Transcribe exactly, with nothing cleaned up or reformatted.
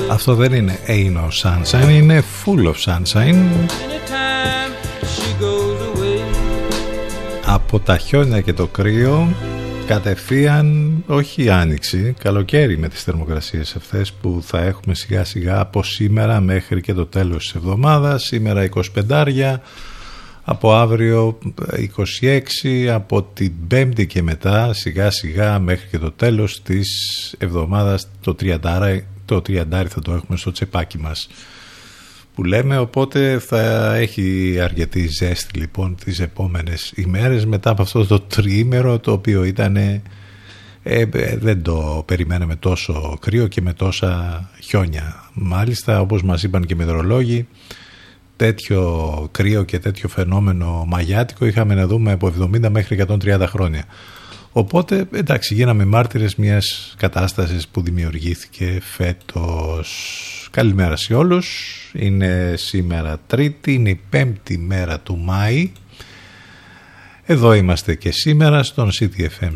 Αυτό δεν είναι Ain't No Sunshine, είναι Full of Sunshine. Από τα χιόνια και το κρύο κατευθείαν, όχι άνοιξη, καλοκαίρι με τις θερμοκρασίες αυτές που θα έχουμε σιγά σιγά από σήμερα μέχρι και το τέλος της εβδομάδας. Σήμερα είκοσι πέντε, από αύριο είκοσι έξι, από την Πέμπτη και μετά σιγά σιγά μέχρι και το τέλος της εβδομάδας το τριάντα, το τριάντα θα το έχουμε στο τσεπάκι μας που λέμε, οπότε θα έχει αρκετή ζέστη λοιπόν τις επόμενες ημέρες μετά από αυτό το τριήμερο το οποίο ήταν ε, ε, δεν το περιμέναμε τόσο κρύο και με τόσα χιόνια. Μάλιστα, όπως μας είπαν και οι μετεωρολόγοι, τέτοιο κρύο και τέτοιο φαινόμενο μαγιάτικο είχαμε να δούμε από εβδομήντα μέχρι εκατόν τριάντα χρόνια. Οπότε, εντάξει, γίναμε μάρτυρες μιας κατάστασης που δημιουργήθηκε φέτος. Καλημέρα σε όλους. Είναι σήμερα Τρίτη, είναι η πέμπτη μέρα του Μάη. Εδώ είμαστε και σήμερα στον City εφ εμ